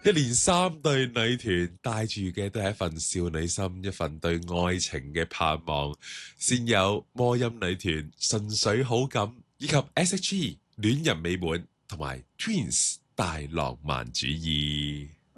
一連三對女團帶住嘅都係一份少女心，一份對愛情嘅盼望。先有魔音女團純粹好感，以及 S.H.E 戀人未滿同埋 Twins 大浪漫主義。